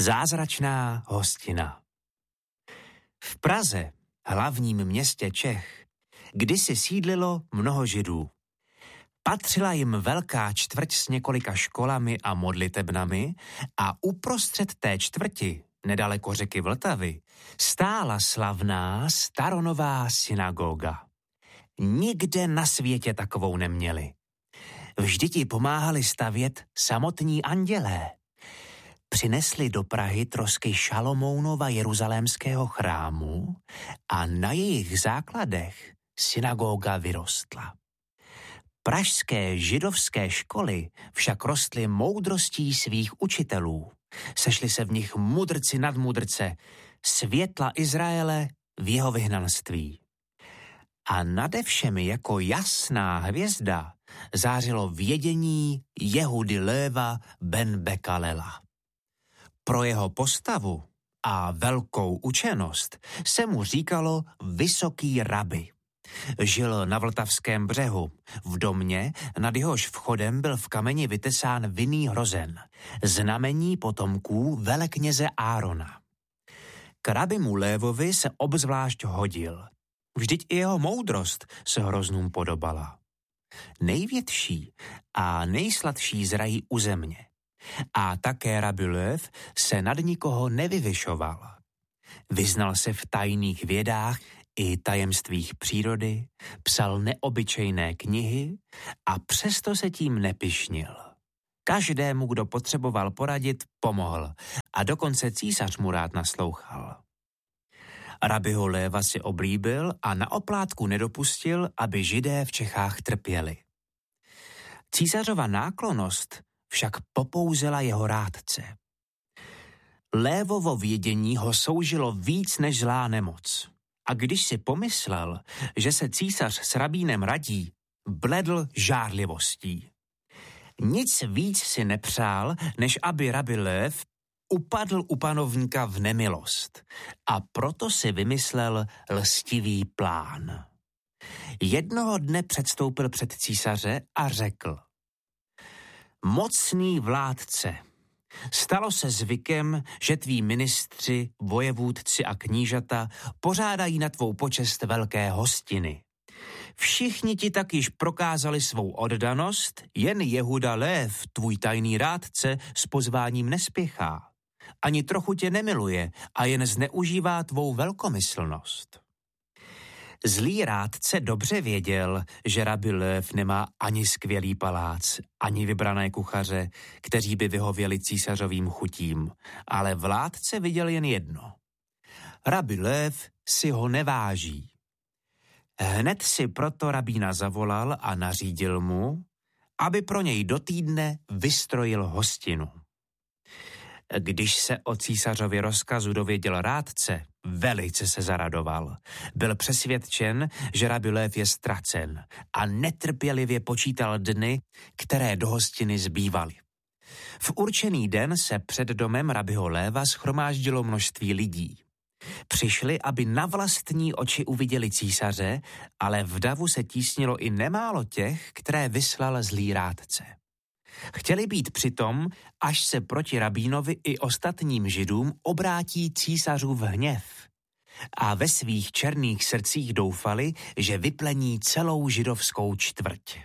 Zázračná hostina. V Praze, hlavním městě Čech, kdysi sídlilo mnoho Židů. Patřila jim velká čtvrť s několika školami a modlitebnami a uprostřed té čtvrti, nedaleko řeky Vltavy, stála slavná staronová synagoga. Nikde na světě takovou neměli. Vždyť ji pomáhali stavět samotní andělé. Přinesli do Prahy trosky Šalomounova jeruzalémského chrámu a na jejich základech synagoga vyrostla. Pražské židovské školy však rostly moudrostí svých učitelů. Sešli se v nich mudrci nad mudrce, světla Izraele v jeho vyhnanství. A nade všemi jako jasná hvězda zářilo vědění Jehudy Léva ben Bekalela. Pro jeho postavu a velkou učenost se mu říkalo vysoký rabi. Žil na Vltavském břehu, v domě, nad jehož vchodem byl v kameni vytesán vinný hrozen, znamení potomků velekněze Árona. K rabimu Lévovi se obzvlášť hodil. Vždyť i jeho moudrost se hroznům podobala. Největší a nejsladší zrají u země. A také rabi Lév se nad nikoho nevyvyšoval. Vyznal se v tajných vědách i tajemstvích přírody, psal neobyčejné knihy a přesto se tím nepyšnil. Každému, kdo potřeboval poradit, pomohl a dokonce císař mu rád naslouchal. Rabiho Léva si oblíbil a na oplátku nedopustil, aby Židé v Čechách trpěli. Císařova náklonnost však popouzela jeho rádce. Lévovo vědění ho soužilo víc než zlá nemoc. A když si pomyslel, že se císař s rabínem radí, bledl žárlivostí. Nic víc si nepřál, než aby rabi Lév upadl u panovníka v nemilost a proto si vymyslel lstivý plán. Jednoho dne předstoupil před císaře a řekl: Mocný vládce, stalo se zvykem, že tví ministři, vojevůdci a knížata pořádají na tvou počest velké hostiny. Všichni ti tak již prokázali svou oddanost, jen Jehuda Lév, tvůj tajný rádce, s pozváním nespěchá. Ani trochu tě nemiluje a jen zneužívá tvou velkomyslnost. Zlý rádce dobře věděl, že rabi Lév nemá ani skvělý palác, ani vybrané kuchaře, kteří by vyhověli císařovým chutím, ale vládce viděl jen jedno. Rabi Lév si ho neváží. Hned si proto rabína zavolal a nařídil mu, aby pro něj do týdne vystrojil hostinu. Když se o císařově rozkazu dověděl rádce, velice se zaradoval. Byl přesvědčen, že rabi Lév je ztracen a netrpělivě počítal dny, které do hostiny zbývaly. V určený den se před domem rabiho Léva shromáždilo množství lidí. Přišli, aby na vlastní oči uviděli císaře, ale v davu se tísnilo i nemálo těch, které vyslal zlý rádce. Chtěli být přitom, až se proti rabínovi i ostatním Židům obrátí císařův hněv. A ve svých černých srdcích doufali, že vyplení celou židovskou čtvrť.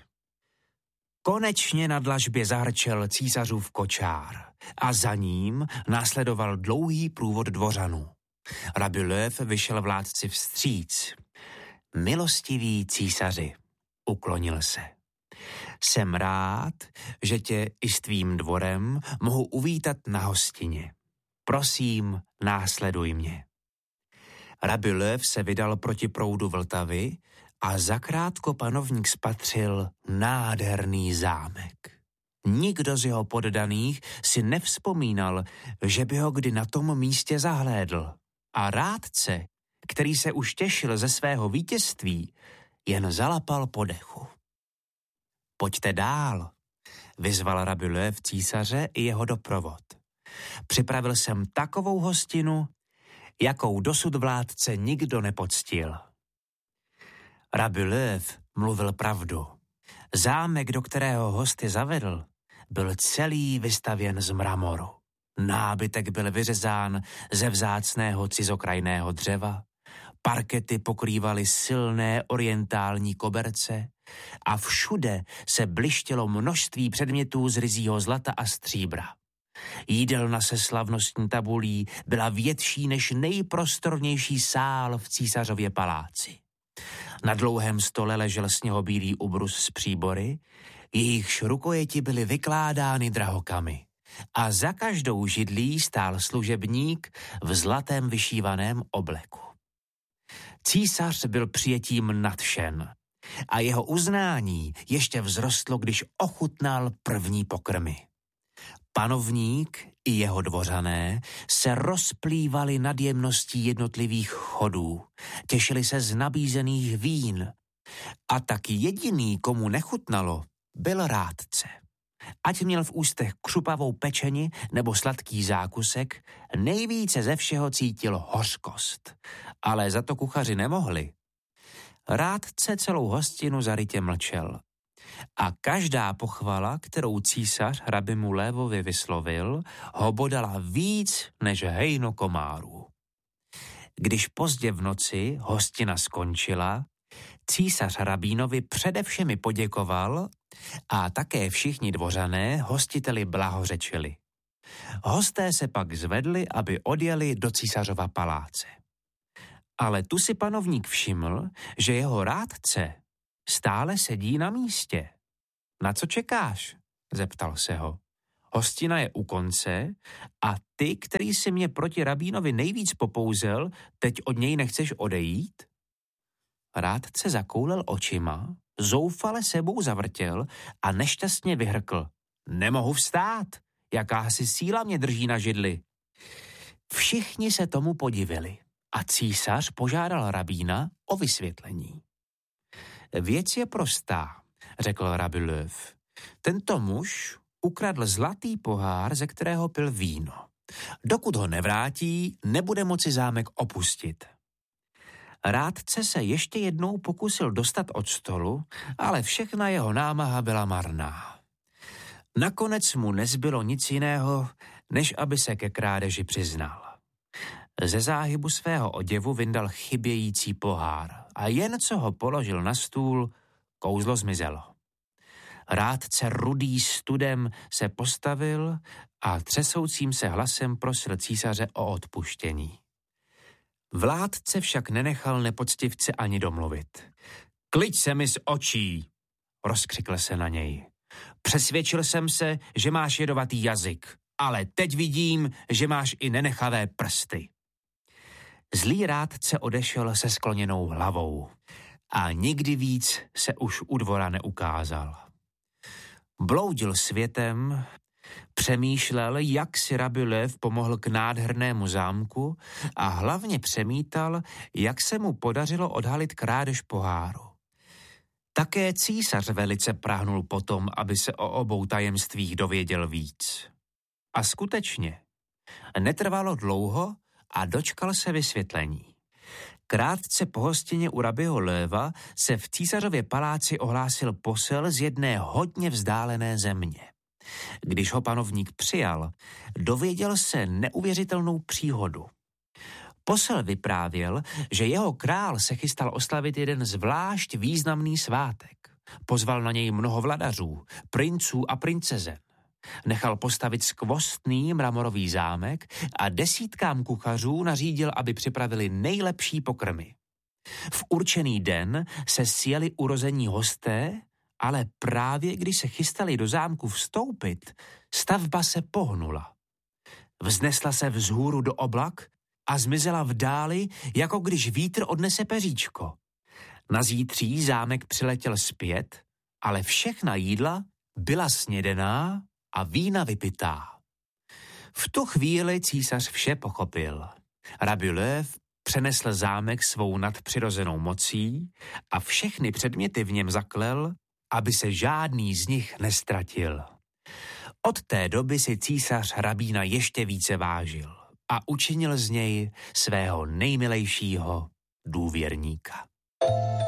Konečně na dlažbě zahrčel císařův kočár a za ním následoval dlouhý průvod dvořanů. Rabi Lév vyšel vládci vstříc. Milostivý císaři, uklonil se. Jsem rád, že tě i s tvým dvorem mohu uvítat na hostině. Prosím, následuj mě. Rabi Lév se vydal proti proudu Vltavy a zakrátko panovník spatřil nádherný zámek. Nikdo z jeho poddaných si nevzpomínal, že by ho kdy na tom místě zahlédl. A rádce, který se už těšil ze svého vítězství, jen zalapal po dechu. Pojďte dál, vyzval rabi Lév císaře i jeho doprovod. Připravil jsem takovou hostinu, jakou dosud vládce nikdo nepoctil. Rabi Lév mluvil pravdu. Zámek, do kterého hosty zavedl, byl celý vystavěn z mramoru. Nábytek byl vyřezán ze vzácného cizokrajného dřeva, parkety pokrývaly silné orientální koberce a všude se blištělo množství předmětů z ryzího zlata a stříbra. Jídelna se slavnostní tabulí byla větší než nejprostornější sál v císařově paláci. Na dlouhém stole ležel sněhobílý ubrus s příbory, jejichž rukojeti byly vykládány drahokamy. A za každou židlí stál služebník v zlatém vyšívaném obleku. Císař byl přijetím nadšen a jeho uznání ještě vzrostlo, když ochutnal první pokrmy. Panovník i jeho dvořané se rozplývali nad jemností jednotlivých chodů, těšili se z nabízených vín a tak jediný, komu nechutnalo, byl rádce. Ať měl v ústech křupavou pečeni nebo sladký zákusek, nejvíce ze všeho cítil hořkost. Ale za to kuchaři nemohli. Rádce celou hostinu zarytě mlčel. A každá pochvala, kterou císař Hrabimu Lévovi vyslovil, ho bodala víc než hejno komárů. Když pozdě v noci hostina skončila, císař Hrabínovi především poděkoval a také všichni dvořané hostiteli blahořečili. Hosté se pak zvedli, aby odjeli do císařova paláce. Ale tu si panovník všiml, že jeho rádce stále sedí na místě. Na co čekáš? Zeptal se ho. Hostina je u konce a ty, který si mě proti rabínovi nejvíc popouzel, teď od něj nechceš odejít? Rádce zakoulel očima, zoufale sebou zavrtěl a nešťastně vyhrkl. Nemohu vstát, jakási síla mě drží na židli. Všichni se tomu podivili a císař požádal rabína o vysvětlení. Věc je prostá, řekl rabí Löw. Tento muž ukradl zlatý pohár, ze kterého pil víno. Dokud ho nevrátí, nebude moci zámek opustit. Rádce se ještě jednou pokusil dostat od stolu, ale všechna jeho námaha byla marná. Nakonec mu nezbylo nic jiného, než aby se ke krádeži přiznal. Ze záhybu svého oděvu vyndal chybějící pohár a jen co ho položil na stůl, kouzlo zmizelo. Rádce rudý studem se postavil a třesoucím se hlasem prosil císaře o odpuštění. Vládce však nenechal nepoctivce ani domluvit. Kliď se mi z očí, rozkřikl se na něj. Přesvědčil jsem se, že máš jedovatý jazyk, ale teď vidím, že máš i nenechavé prsty. Zlý rádce odešel se skloněnou hlavou a nikdy víc se už u dvora neukázal. Bloudil světem, přemýšlel, jak si rabí Löw pomohl k nádhernému zámku a hlavně přemítal, jak se mu podařilo odhalit krádež poháru. Také císař velice prahnul potom, aby se o obou tajemstvích dověděl víc. A skutečně, netrvalo dlouho a dočkal se vysvětlení. Krátce po hostině u rabího Löwa se v císařově paláci ohlásil posel z jedné hodně vzdálené země. Když ho panovník přijal, dověděl se neuvěřitelnou příhodu. Posel vyprávěl, že jeho král se chystal oslavit jeden zvlášť významný svátek. Pozval na něj mnoho vladařů, princů a princezen. Nechal postavit skvostný mramorový zámek a desítkám kuchařů nařídil, aby připravili nejlepší pokrmy. V určený den se sjeli urození hosté, ale právě když se chystali do zámku vstoupit, stavba se pohnula. Vznesla se vzhůru do oblak a zmizela v dáli, jako když vítr odnese peříčko. Na zítří zámek přiletěl zpět, ale všechna jídla byla snědená a vína vypitá. V tu chvíli císař vše pochopil. Rabí Löw přenesl zámek svou nadpřirozenou mocí a všechny předměty v něm zaklel, aby se žádný z nich nestratil. Od té doby si císař rabína ještě více vážil a učinil z něj svého nejmilejšího důvěrníka.